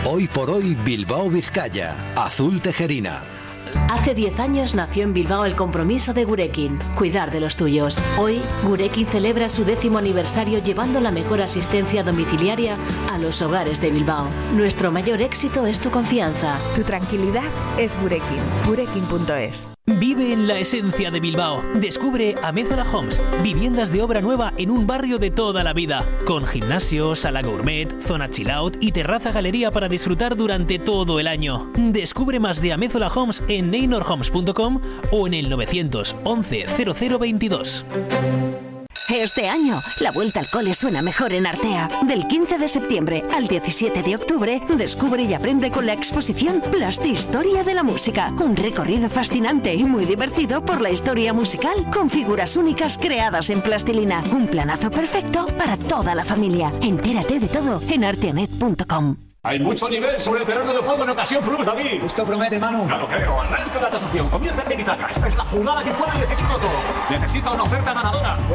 Hoy por hoy Bilbao Vizcaya, Azul Tejerina. Hace 10 años nació en Bilbao el compromiso de Gurekin, cuidar de los tuyos. Hoy, Gurekin celebra su 10º aniversario llevando la mejor asistencia domiciliaria a los hogares de Bilbao. Nuestro mayor éxito es tu confianza. Tu tranquilidad es Gurekin. Gurekin.es. Vive en la esencia de Bilbao. Descubre Amézola Homes, viviendas de obra nueva en un barrio de toda la vida, con gimnasio, sala gourmet, zona chill out y terraza galería para disfrutar durante todo el año. Descubre más de Amézola Homes en neinorhomes.com o en el 911 0022. Este año, la vuelta al cole suena mejor en Artea. Del 15 de septiembre al 17 de octubre, descubre y aprende con la exposición Plastihistoria de la Música. Un recorrido fascinante y muy divertido por la historia musical, con figuras únicas creadas en plastilina. Un planazo perfecto para toda la familia. Entérate de todo en arteanet.com. Hay mucho nivel sobre el terreno de juego en Ocasión Plus, David. Esto promete, Manu. Ya lo creo. Arranca la tasación. Comienza el tiki-taka. Esta es la jugada que puede decidirlo todo. Necesita una oferta ganadora.